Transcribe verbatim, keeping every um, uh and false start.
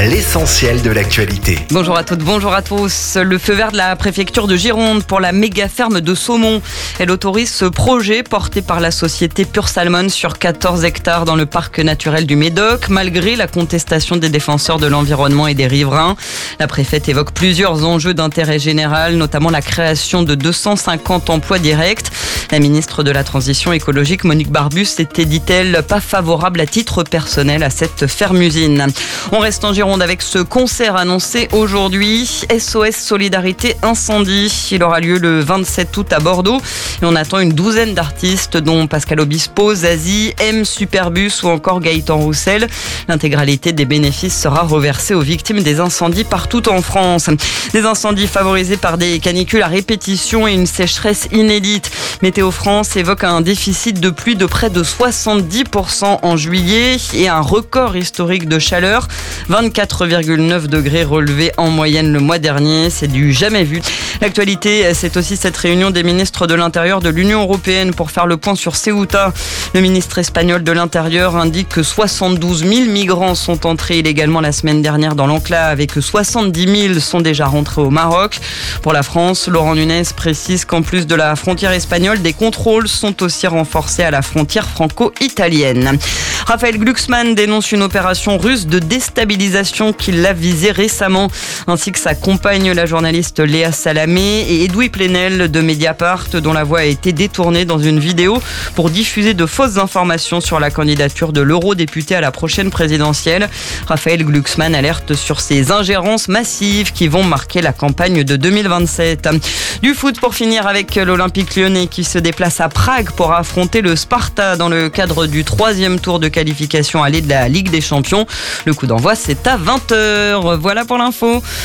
l'essentiel de l'actualité. Bonjour à toutes, bonjour à tous. Le feu vert de la préfecture de Gironde pour la méga ferme de saumon. Elle autorise ce projet porté par la société Pure Salmon sur quatorze hectares dans le parc naturel du Médoc, malgré la contestation des défenseurs de l'environnement et des riverains. La préfète évoque plusieurs enjeux d'intérêt général, notamment la création de deux cent cinquante emplois directs. La ministre de la Transition écologique, Monique Barbus, était, dit-elle, pas favorable à titre personnel à cette ferme-usine. On reste en Gironde avec ce concert annoncé aujourd'hui. S O S Solidarité Incendie. Il aura lieu le vingt-sept août à Bordeaux. Et on attend une douzaine d'artistes, dont Pascal Obispo, Zazie, M Superbus ou encore Gaëtan Roussel. L'intégralité des bénéfices sera reversée aux victimes des incendies partout en France. Des incendies favorisés par des canicules à répétition et une sécheresse inédite. Météo France évoque un déficit de pluie de près de soixante-dix pour cent en juillet et un record historique de chaleur. vingt-quatre virgule neuf degrés relevés en moyenne le mois dernier. C'est du jamais vu. L'actualité, c'est aussi cette réunion des ministres de l'Intérieur de l'Union européenne pour faire le point sur Ceuta. Le ministre espagnol de l'Intérieur indique que soixante-douze mille migrants sont entrés illégalement la semaine dernière dans l'enclave et que soixante-dix mille sont déjà rentrés au Maroc. Pour la France, Laurent Nunez précise qu'en plus de la frontière espagnole, des contrôles sont aussi renforcés à la frontière franco-italienne. Raphaël Glucksmann dénonce une opération russe de déstabilisation qui l'a visé récemment, ainsi que sa compagne, la journaliste Léa Salamé, et Edoui Plenel de Mediapart, dont la voix a été détournée dans une vidéo pour diffuser de fausses informations sur la candidature de l'eurodéputé à la prochaine présidentielle. Raphaël Glucksmann alerte sur ces ingérences massives qui vont marquer la campagne de deux mille vingt-sept. Du foot pour finir avec l'Olympique lyonnais qui se déplace à Prague pour affronter le Sparta dans le cadre du troisième tour de qualification aller de la Ligue des Champions. Le coup d'envoi, c'est à vingt heures. Voilà pour l'info.